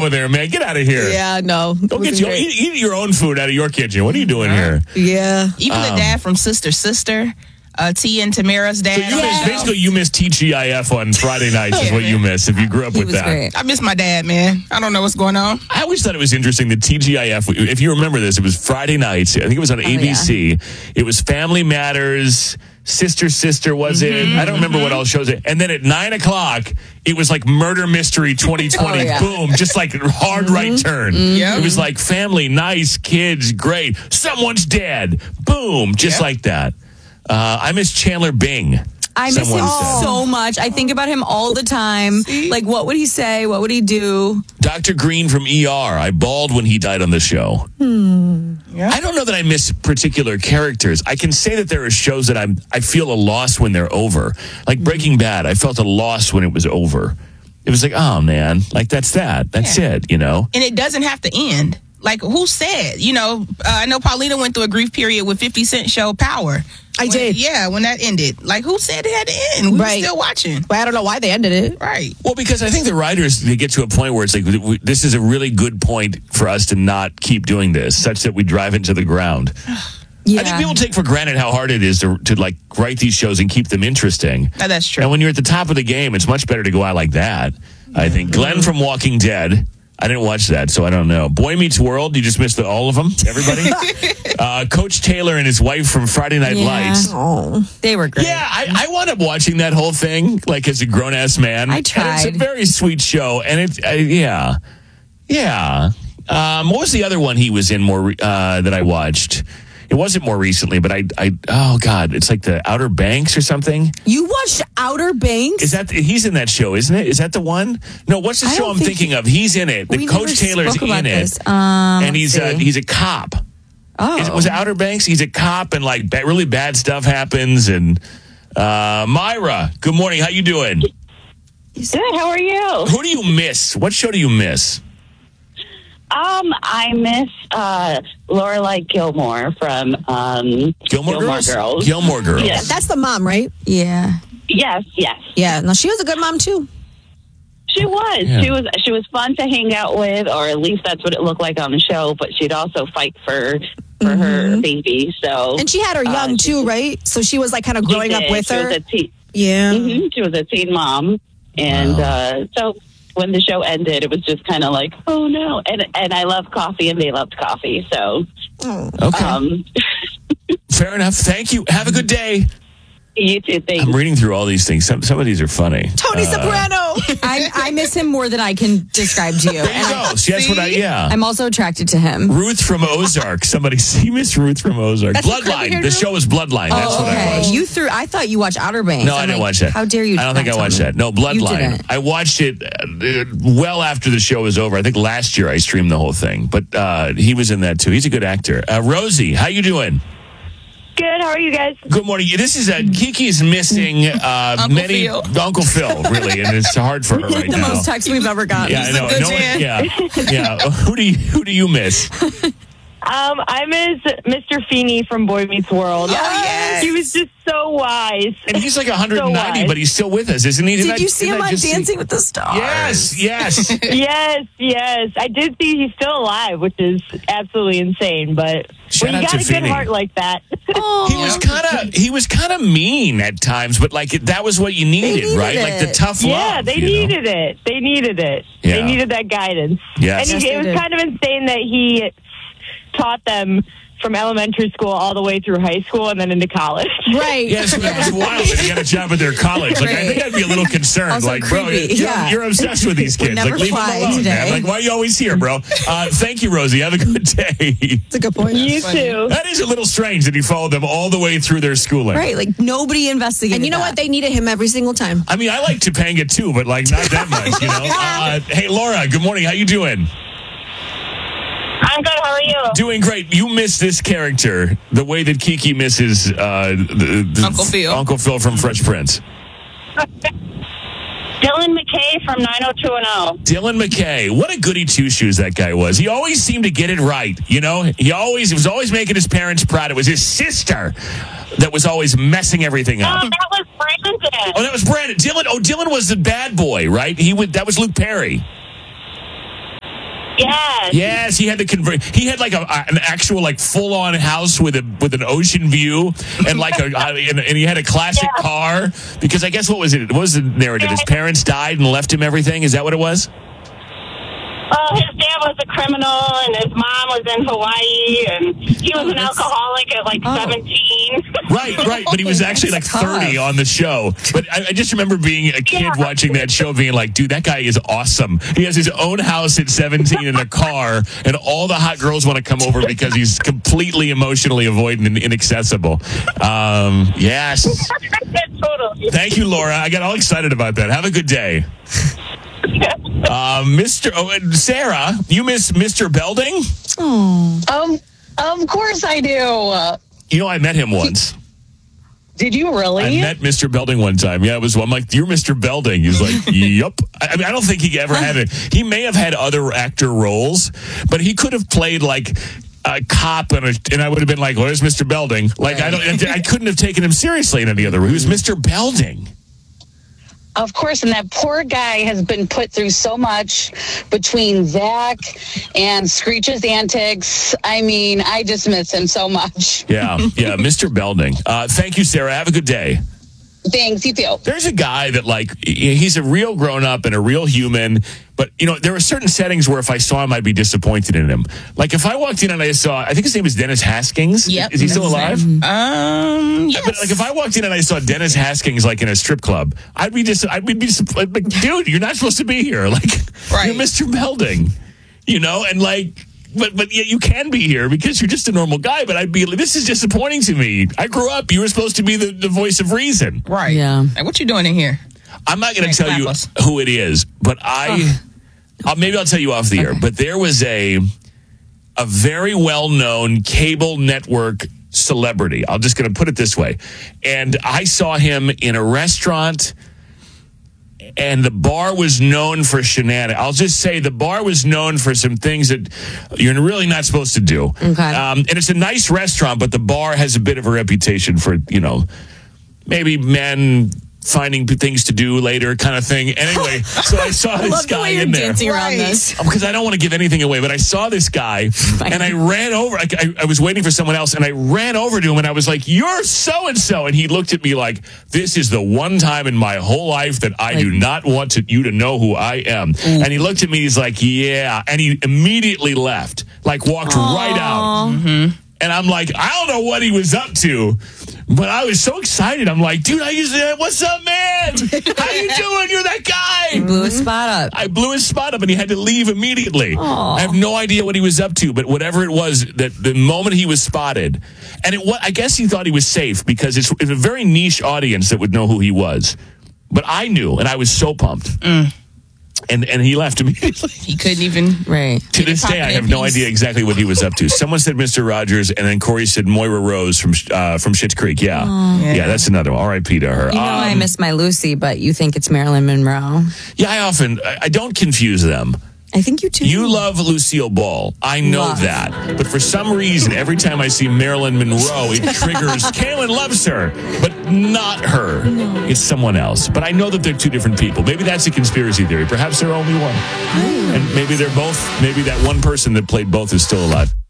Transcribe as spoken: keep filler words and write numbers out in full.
over there, man. Get out of here. Yeah, no. Go get your, eat, eat your own food out of your kitchen. What are you doing here? Yeah. Even um, the dad from Sister Sister, uh, T and Tamara's dad. So you miss, basically, you miss T G I F on Friday nights is what you miss if you grew up He with was that. great. I miss my dad, man. I don't know what's going on. I always thought it was interesting that T G I F, if you remember this, it was Friday nights. I think it was on A B C. yeah. It was Family Matters, Sister Sister, was Mm-hmm, it? I don't remember what else shows it. And then at nine o'clock, it was like Murder Mystery twenty twenty. Oh, yeah. Boom. Just like hard right turn. Yep. It was like family, nice, kids, great. Someone's dead. Boom. Just Yep. like that. Uh, I miss Chandler Bing. I miss Someone him said. so much. I think about him all the time. Like, what would he say? What would he do? Doctor Green from E R. I bawled when he died on the show. Hmm. Yeah. I don't know that I miss particular characters. I can say that there are shows that I'm I feel a loss when they're over. Like Breaking Bad, I felt a loss when it was over. It was like, oh man, like that's that. That's Yeah. it, you know? And it doesn't have to end. Like, who said? You know, uh, I know Paulina went through a grief period with fifty Cent show Power. I When- did. Yeah, when that ended. Like, who said it had to end? We Right. were still watching. But I don't know why they ended it. Right. Well, because I think the writers, they get to a point where it's like, we- this is a really good point for us to not keep doing this, such that we drive into the ground. Yeah. I think people take for granted how hard it is to, to like write these shows and keep them interesting. No, that's true. And when you're at the top of the game, it's much better to go out like that. I think Glenn from Walking Dead. I didn't watch that, so I don't know. Boy Meets World. You just missed the, all of them. Everybody. uh, Coach Taylor and his wife from Friday Night Yeah. Lights. Oh. They were great. Yeah, I, I wound up watching that whole thing, like as a grown ass man. I And it's tried. a very sweet show, and it, uh, yeah, yeah. Um, what was the other one he was in more re- uh, that I watched? It wasn't more recently, but I, I, oh god, it's like the Outer Banks or something. You watched Outer Banks? Is that he's in that show? Isn't it? Is that the one? No, what's the I show don't I'm think thinking he- of? He's in it. The We Coach never Taylor's spoke about in it, this. Um, and he's let's a, see. he's a cop. Oh. Is it, was it Outer Banks? He's a cop, and like ba- really bad stuff happens. And uh, Myra, good morning. How you doing? Good. How are you? Who do you miss? What show do you miss? Um, I miss uh, Lorelai Gilmore from um, Gilmore, Girls? Girls. Gilmore Girls. Yes. That's the mom, right? Yeah. Yes, yes. Yeah. No, she was a good mom too. She was. Yeah. She was. She was fun to hang out with, or at least that's what it looked like on the show. But she'd also fight for for her baby. So And she had her young uh, too, right? So she was like kind of she growing up did. with she her. Was a teen, Yeah. hmm She was a teen mom, and Wow. uh, so when the show ended, it was just kind of like, oh no. And and I love coffee, and they loved coffee. So Okay. um, Fair enough. Thank you. Have a good day. you two things. I'm reading through all these things. Some some of these are funny. Tony Uh, Soprano. I, I miss him more than I can describe to you. There you And I, go. See, that's what I. Yeah. I'm also attracted to him. Ruth from Ozark. Somebody see Miss Ruth from Ozark. That's what Bloodline. Kirby The Haired show is Bloodline. That's Oh, what I okay. watched. You threw. I thought you watched Outer Banks. No, I I'm didn't like, watch that. How dare you? I don't think I not tell watched me? that. No, You Bloodline. didn't. I watched it uh, well after the show was over. I think last year I streamed the whole thing. But uh, he was in that too. He's a good actor. Uh, Rosie, how you doing? Good. How are you guys? Good morning. This is uh, Kiki's missing uh, Uncle many Phil. Uncle Phil, really, and it's hard for her right The now. most texts we've ever gotten. yeah, I He's a know. good No one- man. yeah, yeah. Who do you who do you miss? Um, I miss Mister Feeney from Boy Meets World. Oh, yes. He was just so wise. And he's like one hundred ninety, So but he's still with us, isn't he? Didn't Did I- you see didn't him I on just see- Dancing with the Stars? Yes, yes. Yes, yes. I did see he's still alive, which is absolutely insane. But Shout when out you to got a good Feeney. heart like that. He was kind of he was kind of mean at times, but like it, that was what you needed, needed right? Like the it. tough Yeah, love. they you know? needed it. They needed it. Yeah. They needed that guidance. Yes. And Yes, it they was did. kind of insane that he taught them from elementary school all the way through high school and then into college. Right. Yes, that was wild that he got a job at their college. Like, I think I'd be a little concerned. Also like, bro, creepy. you're, Yeah. you're obsessed with these kids. never Like, leave them fly alone, today. man. Like, why are you always here, bro? Uh, thank you, Rosie. Have a good day. That's a good point. You too. That is a little strange that he followed them all the way through their schooling. Right. Like nobody investigated. And you know that. what? They needed him every single time. I mean, I like Topanga too, but like not that much, you know. Uh, hey, Laura. Good morning. How you doing? I'm good. How are you? Doing great. You miss this character the way that Kiki misses uh, the, the Uncle Phil. Uncle Phil from Fresh Prince. Dylan McKay from nine oh two one oh. Dylan McKay, what a goody two shoes that guy was. He always seemed to get it right. You know, he always he was always making his parents proud. It was his sister that was always messing everything up. Oh, that was Brandon. Oh, that was Brandon. Dylan. Oh, Dylan was the bad boy, right? He would. That was Luke Perry. Yes. Yes, he had to convert. He had like a, an actual like full on house with a with an ocean view and like a and, and he had a classic Yeah. car because I guess what was it? What was the narrative? His parents died and left him everything. Is that what it was? Well, his dad was a criminal, and his mom was in Hawaii, and he was an alcoholic at like seventeen. Right, right. But he was actually like That's thirty tough. on the show. But I, I just remember being a kid Yeah. watching that show, being like, "Dude, that guy is awesome. He has his own house at seventeen in a car, and all the hot girls want to come over because he's completely emotionally avoidant and inaccessible." Um, yes. Totally. Thank you, Laura. I got all excited about that. Have a good day. Uh, Mister Oh, and Sarah, you miss Mister Belding? Um, of course I do. You know, I met him once. Did you really? I met Mister Belding one time. Yeah, it was. I'm like, "You're Mister Belding." He's like, "Yup." I I mean, I don't think he ever had it. He may have had other actor roles, but he could have played like a cop, and, a, and I would have been like, "Where's Mister Belding?" Like, I don't. I couldn't have taken him seriously in any other. He was Mister Belding. Of course, and that poor guy has been put through so much between Zach and Screech's antics. I mean, I just miss him so much. Yeah, yeah, Mister Belding. Uh, thank you, Sarah. Have a good day. Thanks, you too. There's a guy that, like, he's a real grown-up and a real human, but, you know, there are certain settings where if I saw him, I'd be disappointed in him. Like, if I walked in and I saw, I think his name is Dennis Haskins. Yep. Is he still That's his alive? name. Um, yes. But, like, if I walked in and I saw Dennis Haskins, like, in a strip club, I'd be just, I'd be disappointed. Like, dude, you're not supposed to be here. Like, Right. you're Mister Belding, you know? And, like... But but yeah, you can be here because you're just a normal guy. But I'd be this is disappointing to me. I grew up. You were supposed to be the, the voice of reason. Right. Yeah. Like, what you doing in here? I'm not going to Right, tell you clap us. who it is, but I uh, maybe I'll tell you off the air. But there was a a very well known cable network celebrity. I'm just going to put it this way, and I saw him in a restaurant. And the bar was known for shenanigans. I'll just say the bar was known for some things that you're really not supposed to do. Okay. Um, and it's a nice restaurant, but the bar has a bit of a reputation for, you know, maybe men finding things to do later kind of thing. Anyway, so I saw this Love the guy way you're in there. dancing around Right. this. Because I don't want to give anything away, but I saw this guy and I ran over. I, I, I was waiting for someone else and I ran over to him and I was like, "You're so and so," and he looked at me like, "This is the one time in my whole life that I do not want to, you to know who I am." And he looked at me. He's like, "Yeah," and he immediately left, like walked right out. And I'm like, I don't know what he was up to, but I was so excited. I'm like, "Dude, I used to, what's up, man? How you doing? You're that guy." Blew a spot up. I blew his spot up and he had to leave immediately. I have no idea what he was up to, but whatever it was, that the moment he was spotted, and it, what I guess he thought he was safe because it's, it's a very niche audience that would know who he was. But I knew, and I was so pumped. And and he left immediately. He couldn't even. Right. To this day, I have no idea exactly what he was up to. Someone said Mister Rogers, and then Corey said Moira Rose from uh, from Schitt's Creek. Yeah. yeah, Yeah. that's another one. R I P to her. You know, I Um, miss my Lucy, but you think it's Marilyn Monroe. yeah, I often I, I don't confuse them. I think you too. You love Lucille Ball. I know Love. that. But for some reason, every time I see Marilyn Monroe, it triggers, Kaylin loves her, but not her. It's someone else. But I know that they're two different people. Maybe that's a conspiracy theory. Perhaps they're only one. And maybe they're both, maybe that one person that played both is still alive.